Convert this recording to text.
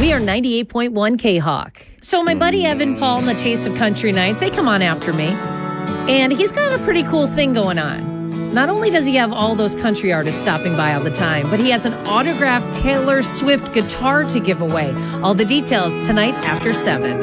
We are 98.1 K-Hawk. So my buddy Evan Paul and the Taste of Country Nights, they come on after me. And he's got a pretty cool thing going on. Not only does he have all those country artists stopping by all the time, but he has an autographed Taylor Swift guitar to give away. All the details tonight after 7.